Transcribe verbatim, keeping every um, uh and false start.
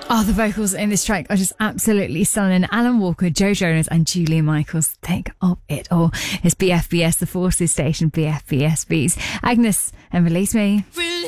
Oh, the vocals in this track are just absolutely stunning. Alan Walker, Joe Jonas and Julia Michaels, think of it all. It's B F B S, the Forces station, B F B S Beats. Agnes and Release Me.